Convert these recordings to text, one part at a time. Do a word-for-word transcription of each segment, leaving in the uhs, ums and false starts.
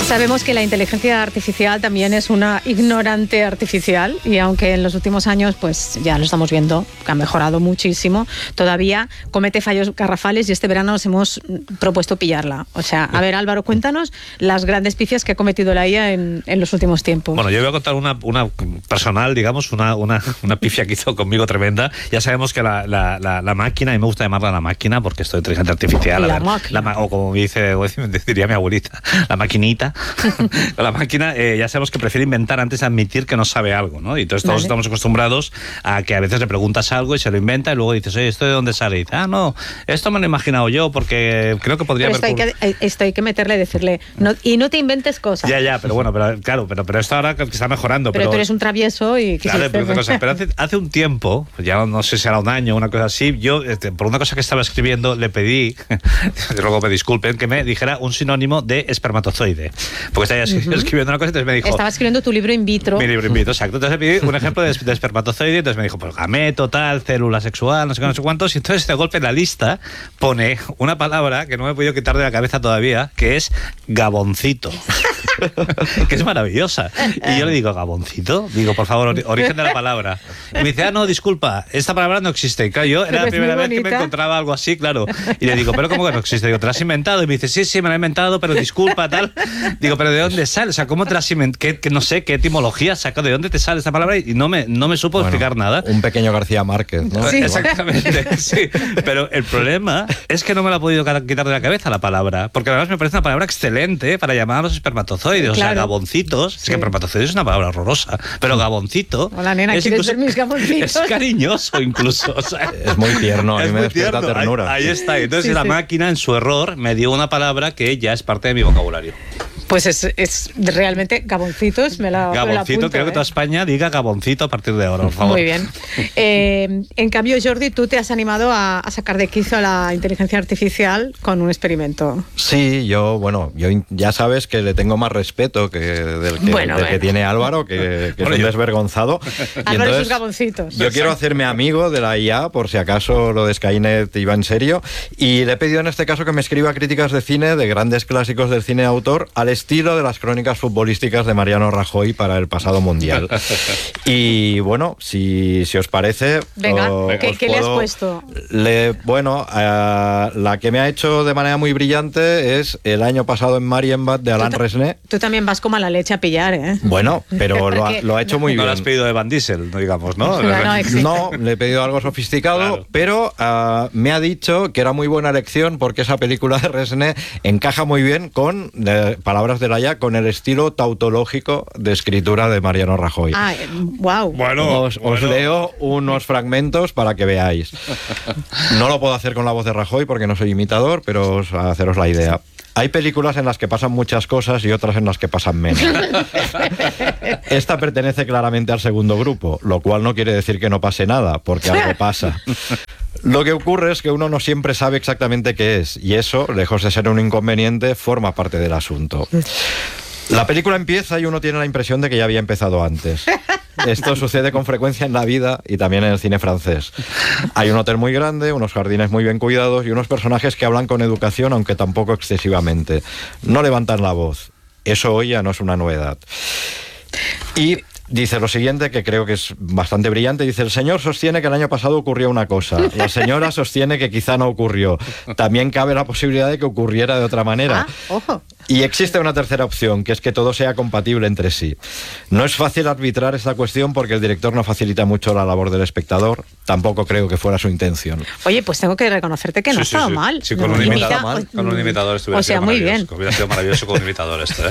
Sabemos que la inteligencia artificial también es una ignorante artificial y aunque en los últimos años pues ya lo estamos viendo, que ha mejorado muchísimo, todavía comete fallos garrafales y este verano nos hemos propuesto pillarla. O sea, a ver Álvaro, cuéntanos las grandes pifias que ha cometido la I A en, en los últimos tiempos. Bueno, yo voy a contar una, una personal, digamos, una, una, una pifia que hizo conmigo tremenda. Ya sabemos que la, la, la, la máquina, y me gusta llamarla la máquina porque esto es inteligencia artificial. La a ver, máquina. La, o como dice, o diría mi abuelita, la maquinita. La máquina, eh, ya sabemos que prefiere inventar antes de admitir que no sabe algo, ¿no? Y entonces todos vale. estamos acostumbrados a que a veces le preguntas algo y se lo inventa y luego dices, oye, ¿esto de dónde sale? Y dice, ah, no, esto me lo he imaginado yo porque creo que podría pero haber... esto hay, que, esto hay que meterle, decirle, no, y no te inventes cosas. Ya, ya, pero bueno, pero, claro, pero, pero esto ahora que está mejorando. Pero, pero tú eres un travieso y... Claro, pero, cosas. pero hace, hace un tiempo, ya no sé si era un año o una cosa así, yo, este, por una cosa que estaba escribiendo, le pedí, luego me disculpen, que me dijera un sinónimo de espermatozoide. Porque estaba uh-huh. escribiendo una cosa, entonces me dijo... Estaba escribiendo tu libro in vitro. Mi libro in vitro, exacto. Entonces le pedí un ejemplo de, de espermatozoide, entonces me dijo, pues gameto, tal, célula sexual, no sé qué, no sé cuántos, y entonces de golpe en la lista pone una palabra que no me he podido quitar de la cabeza todavía, que es gaboncito. Que es maravillosa. Y yo le digo, ¿gaboncito? Digo, por favor, ori- origen de la palabra. Y me dice, ah, no, disculpa, esta palabra no existe. Y claro, yo era la primera vez que me encontraba algo así, claro. Y le digo, ¿pero cómo que no existe? Digo, ¿te la has inventado? Y me dice, sí, sí, me la he inventado, pero disculpa, tal. Digo, ¿pero de dónde sale? O sea, ¿cómo te la has inventado? ¿Qué, qué, no sé, qué etimología saca? ¿De dónde te sale esta palabra? Y no me, no me supo bueno, explicar nada. Un pequeño García Márquez, ¿no? Sí. Exactamente, sí. Pero el problema es que no me la he podido quitar de la cabeza la palabra. Porque además me parece una palabra excelente para llamar a los espermatozoides. Claro. O sea, gaboncitos. Sí. Es que espermatozoides es una palabra horrorosa. Pero gaboncito. Hola, nena, es ¿quieres incluso, ser mis gaboncitos? Es cariñoso incluso. O sea, es muy tierno, a mí me despierta tierno. ternura. Ahí, ahí está. Entonces sí, la sí. máquina, en su error, me dio una palabra que ya es parte de mi vocabulario. Pues es, es realmente gaboncitos, me la Gaboncito, me la apunto, creo ¿eh? que toda España diga gaboncito a partir de ahora, por favor. Muy bien. Eh, en cambio, Jordi, tú te has animado a, a sacar de quicio a la inteligencia artificial con un experimento. Sí, yo, bueno, yo ya sabes que le tengo más respeto que del que, bueno, del bueno. que tiene Álvaro, que, que bueno, es un yo... desvergonzado. Álvaro y sus gaboncitos. Yo quiero hacerme amigo de la I A, por si acaso lo de Skynet iba en serio, y le he pedido en este caso que me escriba críticas de cine de grandes clásicos del cine de autor al estilo de las crónicas futbolísticas de Mariano Rajoy para el pasado Mundial. Y bueno, si, si os parece... Venga, o, ¿qué, os ¿qué puedo, le has puesto? Le, bueno, uh, la que me ha hecho de manera muy brillante es El año pasado en Marienbad de Alain Resnais. Tú también vas como a la leche a pillar, ¿eh? Bueno, pero lo ha, lo ha hecho muy no bien. No le has pedido de Van Diesel, digamos, ¿no? No, no, no, le he pedido algo sofisticado, claro. pero uh, me ha dicho que era muy buena elección porque esa película de Resnais encaja muy bien con, de, palabras de la I A, con el estilo tautológico de escritura de Mariano Rajoy. Ah, wow. Bueno, os, bueno. os leo unos fragmentos para que veáis. No lo puedo hacer con la voz de Rajoy porque no soy imitador, pero os, a haceros la idea. Hay películas en las que pasan muchas cosas y otras en las que pasan menos. Esta pertenece claramente al segundo grupo, lo cual no quiere decir que no pase nada, porque algo pasa. Lo que ocurre es que uno no siempre sabe exactamente qué es, y eso, lejos de ser un inconveniente, forma parte del asunto. La película empieza y uno tiene la impresión de que ya había empezado antes. Esto sucede con frecuencia en la vida y también en el cine francés. Hay un hotel muy grande, unos jardines muy bien cuidados y unos personajes que hablan con educación, aunque tampoco excesivamente. No levantan la voz. Eso hoy ya no es una novedad. Y dice lo siguiente, que creo que es bastante brillante. Dice, el señor sostiene que el año pasado ocurrió una cosa. La señora sostiene que quizá no ocurrió. También cabe la posibilidad de que ocurriera de otra manera. Ah, ojo. Y existe una tercera opción, que es que todo sea compatible entre sí. No es fácil arbitrar esta cuestión porque el director no facilita mucho la labor del espectador. Tampoco creo que fuera su intención. Oye, pues tengo que reconocerte que no sí, ha sí, estado sí. mal. Sí, con no, un imita, imitador, mal. con un imitador estuviera o sea, muy bien. Hubiera sido maravilloso con un imitador esto, ¿eh?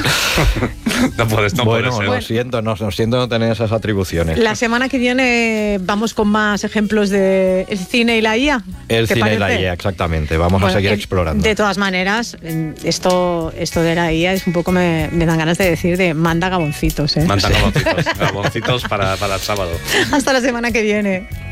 No puedes, no bueno, puedes, ¿eh? lo siento, no, lo siento no tener esas atribuciones. La semana que viene vamos con más ejemplos de el cine y la I A. El cine parece? y la I A, exactamente. Vamos bueno, a seguir eh, explorando. De todas maneras, esto, esto de la I A es un poco, me, me dan ganas de decir, de manda gaboncitos, ¿eh? Manda gaboncitos, gaboncitos para, para el sábado. Hasta la semana que viene.